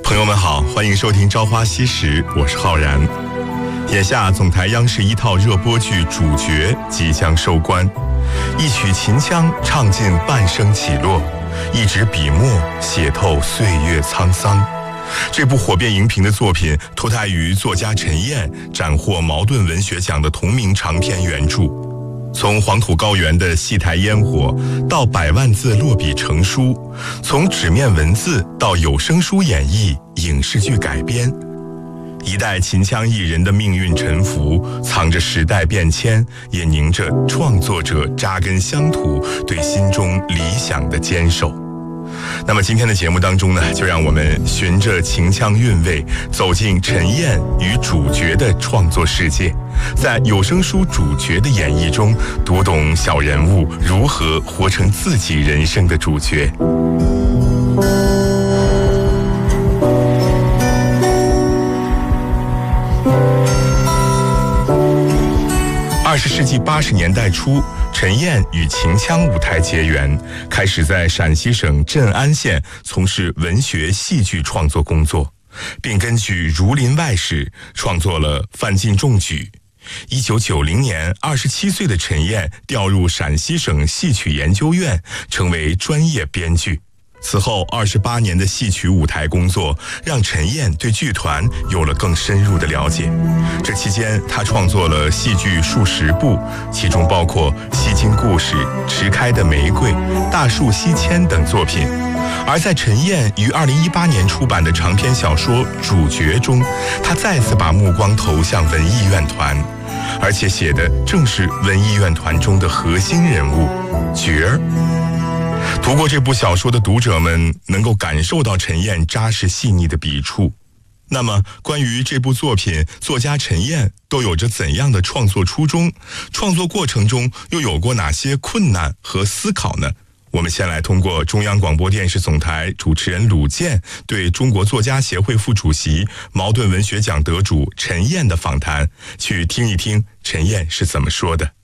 朋友们好，欢迎收听《朝花夕拾》，我是浩然。眼下总台央视一套热播剧《主角》即将收官，一曲秦腔唱尽半生起落，一纸笔墨写透岁月沧桑。这部火遍荧屏的作品脱胎于作家陈燕斩获茅盾文学奖的同名长篇原著。从黄土高原的戏台烟火到100万字落笔成书，从纸面文字到有声书演绎、影视剧改编，一代秦腔艺人的命运沉浮，藏着时代变迁，也凝着创作者扎根乡土对心中理想的坚守。那么今天的节目当中呢，就让我们循着秦腔韵味，走进陈燕与主角的创作世界，在有声书主角的演绎中，读懂小人物如何活成自己人生的主角。20世纪80年代初，陈燕与秦腔舞台结缘，开始在陕西省镇安县从事文学戏剧创作工作，并根据《儒林外史》创作了《范进中举》。1990年，27岁的陈燕调入陕西省戏曲研究院，成为专业编剧。此后28年的戏曲舞台工作，让陈燕对剧团有了更深入的了解。这期间，他创作了戏剧数10部，其中包括《西京故事》《迟开的玫瑰》《大树西迁》等作品。而在陈燕于2018年出版的长篇小说《主角》中，他再次把目光投向文艺院团，而且写的正是文艺院团中的核心人物角儿。读过这部小说的读者们能够感受到陈燕扎实细腻的笔触。那么关于这部作品，作家陈燕都有着怎样的创作初衷？创作过程中又有过哪些困难和思考呢？我们先来通过中央广播电视总台主持人鲁健对中国作家协会副主席、茅盾文学奖得主陈燕的访谈，去听一听陈燕是怎么说的。